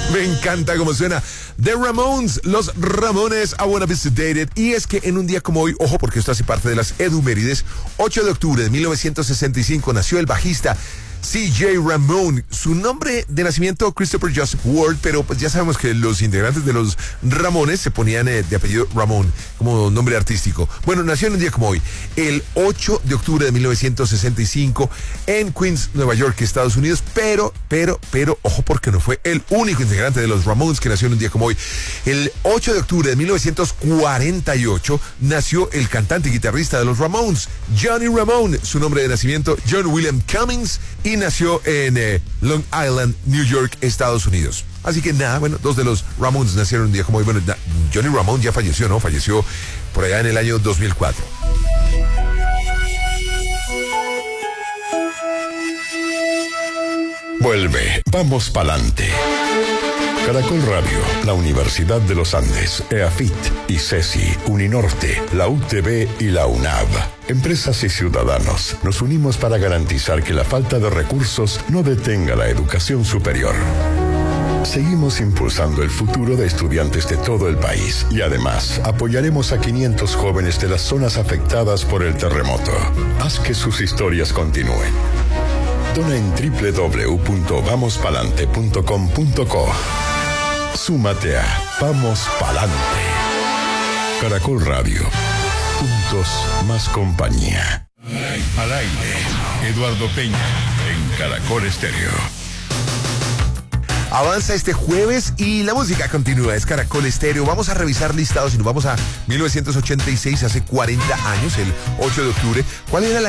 Me encanta cómo suena. The Ramones, los Ramones, I Wanna Be Sedated. Y es que en un día como hoy, ojo, porque esto hace parte de las Edumérides, 8 de octubre de 1965 nació el bajista C.J. Ramone. Su nombre de nacimiento, Christopher Joseph Ward, pero pues ya sabemos que los integrantes de los Ramones se ponían de apellido Ramone como nombre artístico. Bueno, nació en un día como hoy, el 8 de octubre de 1965 en Queens, Nueva York, Estados Unidos, pero, ojo, porque no fue el único integrante de los Ramones que nació en un día como hoy. El 8 de octubre de 1948 nació el cantante y guitarrista de los Ramones, Johnny Ramone. Su nombre de nacimiento, John William Cummings, y nació en Long Island, New York, Estados Unidos. Así que nada, bueno, dos de los Ramones nacieron un día como hoy. Bueno, Johnny Ramone ya falleció, ¿no? Falleció por allá en el año 2004. Vuelve, vamos pa'lante. Caracol Radio, la Universidad de los Andes, EAFIT, ICESI, Uninorte, la UTB y la UNAV. Empresas y ciudadanos, nos unimos para garantizar que la falta de recursos no detenga la educación superior. Seguimos impulsando el futuro de estudiantes de todo el país y además apoyaremos a 500 jóvenes de las zonas afectadas por el terremoto. Haz que sus historias continúen. Dona en www.vamospalante.com.co. Súmate a Vamos Palante. Caracol Radio. Juntos más compañía. Al aire, Eduardo Peña, en Caracol Estéreo. Avanza este jueves y la música continúa. Es Caracol Estéreo. Vamos a revisar listados y nos vamos a 1986, hace 40 años, el 8 de octubre. ¿Cuál era la